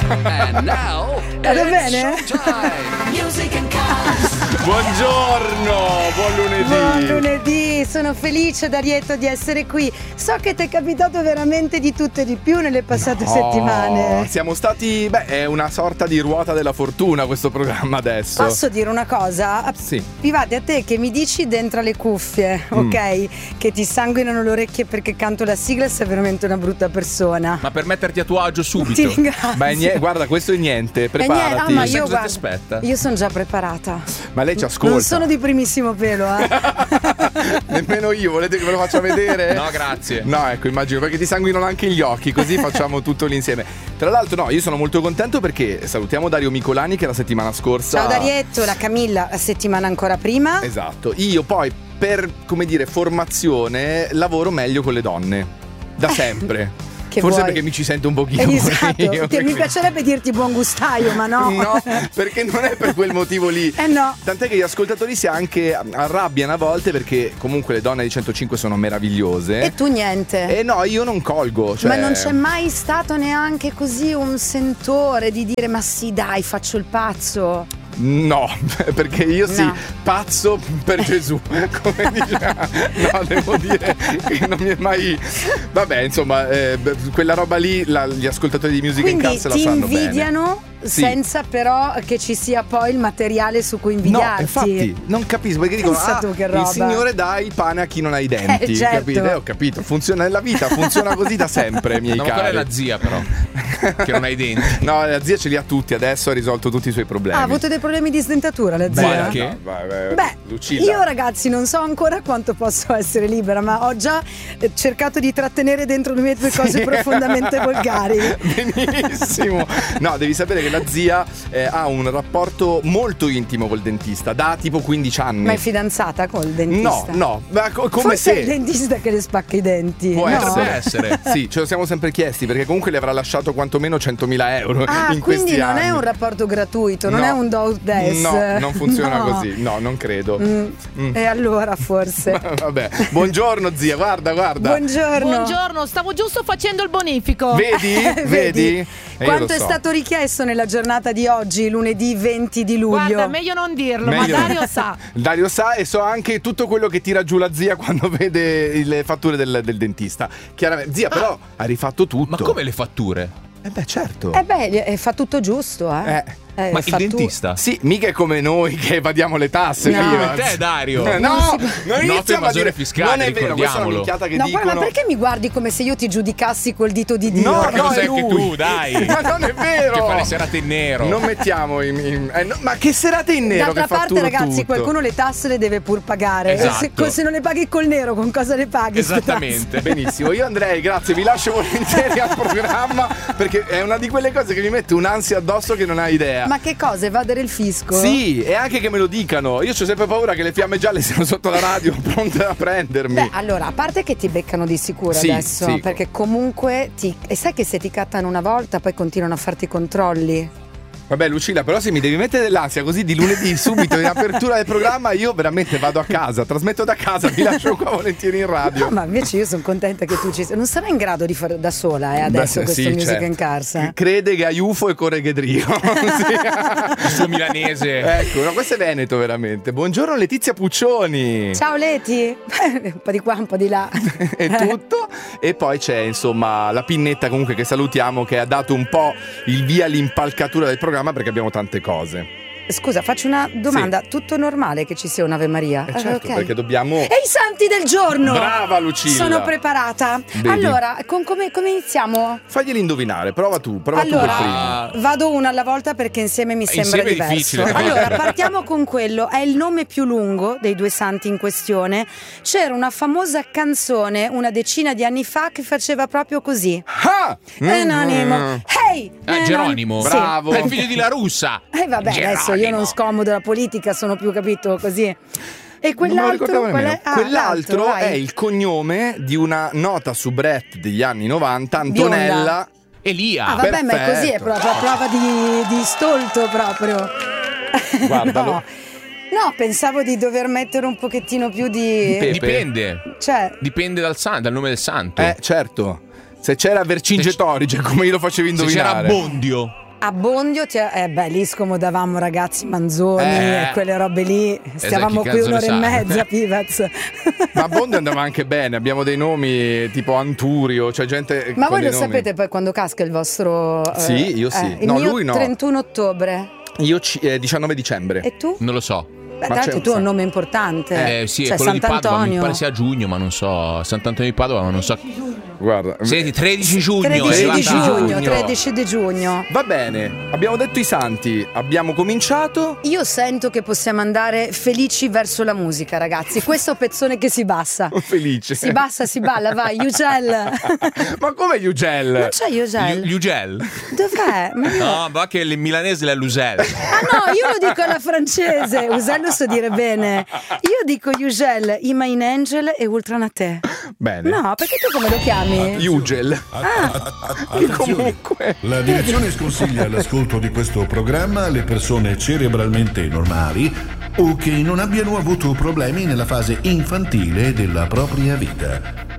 And now Vado bene? Music and Cars. Buongiorno, Buon lunedì, sono felice Darietto di essere qui. So che ti è capitato veramente di tutto e di più nelle passate settimane. Siamo stati, è una sorta di ruota della fortuna questo programma adesso. Posso dire una cosa? Sì. Pivate a te che mi dici dentro le cuffie, ok? Che ti sanguinano le orecchie perché canto la sigla, sei veramente una brutta persona. Ma per metterti a tuo agio subito. Ti ringrazio. Guarda, questo è niente, preparati. ma Sai io, cosa ti guarda, aspetta? io sono già preparata. Ma lei ci ascolta. Non sono di primissimo pelo, Nemmeno io, volete che ve lo faccia vedere? No, grazie. No, ecco, immagino, perché ti sanguinano anche gli occhi, così facciamo tutto l'insieme. Tra l'altro, no, io sono molto contento perché salutiamo Dario Micolani che la settimana scorsa. Ciao Darietto, la Camilla la settimana ancora prima. Esatto, io poi per, formazione lavoro meglio con le donne, da sempre. Forse vuoi? perché mi ci sento un pochino esatto, io, che perché... mi piacerebbe dirti buon gustaio, ma no. No, perché non è per quel motivo lì. No. Tant'è che gli ascoltatori si anche arrabbiano a volte perché comunque le donne di 105 sono meravigliose. E tu niente. E no, io non colgo. Cioè... Ma non c'è mai stato neanche così un sentore di dire ma sì dai, faccio il pazzo. No, perché io sì, pazzo per Gesù, come diciamo. No, devo dire che non mi è mai... Vabbè, insomma, quella roba lì gli ascoltatori di Music and Cars la sanno bene. Quindi ti invidiano senza però che ci sia poi il materiale su cui invidiarti. No, infatti, non capisco, perché dicono il Signore dà il pane a chi non ha i denti, certo. capite? Ho capito, funziona nella vita, funziona così da sempre, miei cari. Ma quella è la zia però, che non ha i denti. No, la zia ce li ha tutti, adesso ha risolto tutti i suoi problemi. Ha avuto dei problemi di sdentatura la zia? Che? Lucilla. Io ragazzi non so ancora quanto posso essere libera, ma ho già cercato di trattenere dentro le mie due cose profondamente volgari. Benissimo. No, devi sapere che la zia ha un rapporto molto intimo col dentista da tipo 15 anni. Ma è fidanzata col dentista? No, ma come forse se è il dentista che le spacca i denti. Può no? essere. Sì, ce lo siamo sempre chiesti, perché comunque le avrà lasciato quantomeno 100.000 euro in questi quindi non anni. è un rapporto gratuito, non è un do des. No, non funziona così. No, non credo. E allora forse. Vabbè. Buongiorno zia, guarda. Buongiorno, stavo giusto facendo il bonifico. Vedi? Quanto è stato richiesto nella giornata di oggi, lunedì 20 di luglio? Guarda, meglio non dirlo, ma Dario sa. Dario sa, e so anche tutto quello che tira giù la zia quando vede le fatture del dentista. Chiaramente, zia, però ha rifatto tutto. Ma come le fatture? Certo. Fa tutto giusto, Ma il dentista? Sì, mica è come noi che evadiamo le tasse. No. Via. Come te, Dario. No, noto evasore fiscale, non è vero, questa è una ricordiamolo. minchiata che No, dicono. guarda, ma perché mi guardi come se io ti giudicassi col dito di Dio? No, Ma lo è sai lui. anche tu, dai. Ma non è vero. Che fa le serate in nero. Non mettiamo ma che serate in nero? D'altra che parte, fatturo ragazzi, tutto. qualcuno le tasse le deve pur pagare. Esatto. Se non le paghi col nero, con cosa le paghi? Esattamente. Benissimo, io andrei, grazie, vi lascio volentieri al programma, perché è una di quelle cose che mi mette un'ansia addosso che non hai idea. Ma che cosa? Evadere il fisco? Sì, e anche che me lo dicano. Io ho sempre paura che le fiamme gialle siano sotto la radio pronte a prendermi. Beh, allora, a parte che ti beccano di sicuro adesso, sì. perché comunque e sai che se ti cattano una volta poi continuano a farti i controlli. Vabbè, Lucilla, però se mi devi mettere dell'ansia così di lunedì subito in apertura del programma, io veramente vado a casa, trasmetto da casa, vi lascio qua volentieri in radio. No, ma invece io sono contenta che tu ci sei. Non sarai in grado di fare da sola adesso questo Music and Cars. Crede che Aiufo e Corregedrio. Il suo milanese. Ecco, no, questo è Veneto veramente. Buongiorno Letizia Puccioni. Ciao Leti. Un po' di qua, un po' di là. È tutto. E poi c'è insomma la Pinnetta comunque che salutiamo, che ha dato un po' il via all'impalcatura del programma, perché abbiamo tante cose. Scusa, faccio una domanda. Sì. Tutto normale che ci sia un'Ave Maria? Certo, ok. perché dobbiamo... E i santi del giorno! Brava Lucilla! Sono preparata. Vedi? Allora, come iniziamo? Faglieli indovinare, prova tu per primo. Allora, vado una alla volta perché insieme mi sembra Insieme è diverso. difficile. Allora, partiamo con quello. È il nome più lungo dei due santi in questione. C'era una famosa canzone una decina di anni fa che faceva proprio così. Ah! Anonimo. Hey! Geronimo. Sì. Bravo. È il figlio di La Russa. Vabbè, adesso io non scomodo la politica, sono più capito così. E quell'altro qual è? Quell'altro l'altro, è il cognome di una nota soubrette degli anni 90, Antonella Elia. Ah, vabbè, ma è così, è Perfetto. proprio a prova di stolto proprio. Guardalo. No, pensavo di dover mettere un pochettino più di... Pepe. Dipende. Cioè, Dipende dal nome del santo. Certo. Se c'era Vercingetorige, come io lo facevi Se c'era indovinare. Bondio. a Bondio lì scomodavamo ragazzi Manzoni e quelle robe lì. Stavamo chi qui cazzo ne un'ora e sa? mezza, Pivaz. Ma a Bondio andava anche bene, abbiamo dei nomi tipo Anturio, cioè gente. Ma con voi lo dei nomi. sapete poi quando casca il vostro. Sì, io sì. Il No, mio lui no. 31 ottobre. Io 19 dicembre. E tu? Non lo so. Beh, Ma tra c'è l'altro tu hai un un nome importante. Sì, cioè quello di Padova, mi Sant'Antonio. pare sia a giugno, ma non so. Sant'Antonio di Padova, ma non so. Guarda. Senti, 13 giugno. 13 è di arrivata- giugno, 13 di giugno. Va bene, abbiamo detto i santi, abbiamo cominciato. Io sento che possiamo andare felici verso la musica, ragazzi. Questo pezzone che si bassa. Felice. Si bassa, si balla, vai, Ugel. Ma come Ugel? Non c'è Ugel. Ugel. Dov'è? No, va che il milanese è l'Usel. Ah no, io lo dico alla francese. Ugel lo so dire bene. Io dico Ugel, Imain Angel e Ultranate. Bene. No, perché tu come lo chiami? Ugel. Attenzione, Comunque. la direzione sconsiglia l'ascolto di questo programma alle persone cerebralmente normali o che non abbiano avuto problemi nella fase infantile della propria vita.